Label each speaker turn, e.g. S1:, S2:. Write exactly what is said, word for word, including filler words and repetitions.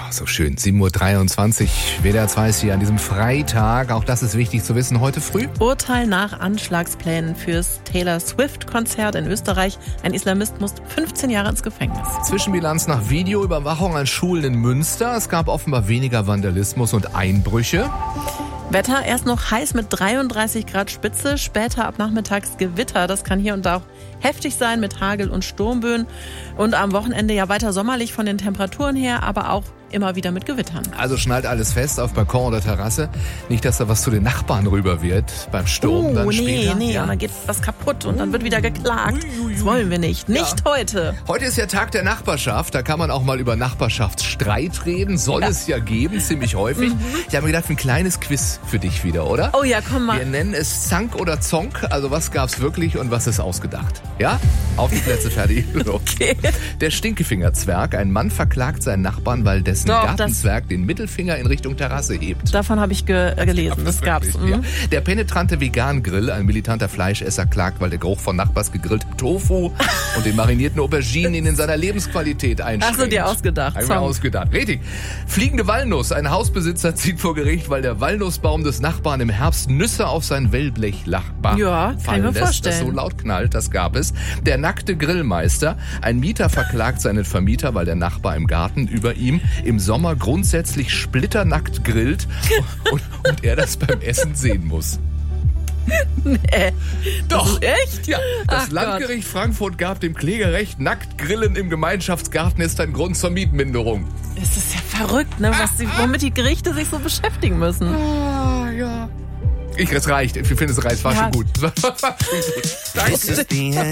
S1: so schön. sieben Uhr dreiundzwanzig. W D R zwei ist hier an diesem Freitag. Auch das ist wichtig zu wissen heute früh.
S2: Urteil nach Anschlagsplänen fürs Taylor Swift-Konzert in Österreich. Ein Islamist musste fünfzehn Jahre ins Gefängnis.
S1: Zwischenbilanz nach Videoüberwachung an Schulen in Münster. Es gab offenbar weniger Vandalismus und Einbrüche.
S2: Wetter erst noch heiß mit dreiunddreißig Grad Spitze, später ab nachmittags Gewitter. Das kann hier und da auch heftig sein mit Hagel und Sturmböen. Und am Wochenende ja weiter sommerlich von den Temperaturen her, aber auch immer wieder mit Gewittern.
S1: Also schnallt alles fest auf Balkon oder Terrasse. Nicht, dass da was zu den Nachbarn rüber wird beim Sturm
S2: oh,
S1: dann
S2: nee,
S1: später.
S2: nee,
S1: ja.
S2: und dann geht was kaputt und dann wird wieder geklagt. Das wollen wir nicht. Nicht
S1: Ja.
S2: heute.
S1: Heute ist ja Tag der Nachbarschaft. Da kann man auch mal über Nachbarschaftsstreit reden. Soll
S2: Ja.
S1: es ja geben, ziemlich häufig.
S2: Mhm.
S1: Ich habe mir gedacht, ein kleines Quiz für dich wieder, oder?
S2: Oh ja, komm mal.
S1: Wir nennen es Zank oder Zonk. Also was gab's wirklich und was ist ausgedacht? Ja? Auf die Plätze, fertig.
S2: Okay.
S1: Der Stinkefingerzwerg. Ein Mann verklagt seinen Nachbarn, weil dessen
S2: Doch,
S1: Gartenzwerg den Mittelfinger in Richtung Terrasse hebt.
S2: Davon habe ich ge äh, gelesen. Das gab's.
S1: Wirklich,
S2: Mhm.
S1: ja. Der penetrante Vegan-Grill, ein militanter Fleischesser, klagt, weil der Geruch von Nachbars gegrilltem Tofu und den marinierten Auberginen ihn in seiner Lebensqualität einschränkt.
S2: Hast du dir ausgedacht?
S1: Hab ich mir
S2: Song.
S1: ausgedacht. Richtig. Fliegende Walnuss. Ein Hausbesitzer zieht vor Gericht, weil der Walnussbaum des Nachbarn im Herbst Nüsse auf sein Wellblechdach
S2: Ja, kann ich
S1: fallen
S2: mir
S1: lässt,
S2: vorstellen.
S1: das so laut knallt. Das gab es. Der nackte Grillmeister. Ein Mieter verklagt seinen Vermieter, weil der Nachbar im Garten über ihm im Sommer grundsätzlich splitternackt grillt und, und er das beim Essen sehen muss.
S2: Nee.
S1: Doch.
S2: Echt?
S1: Ja, das
S2: Ach
S1: Landgericht Frankfurt gab dem Kläger recht. Nackt grillen im Gemeinschaftsgarten ist ein Grund zur Mietminderung.
S2: Es ist ja verrückt, ne, was die, womit die Gerichte sich so beschäftigen müssen.
S1: Ah, ja. Ich, es reicht. Ich finde, es reicht. War
S2: Ja.
S1: schon gut. War schon gut. Danke.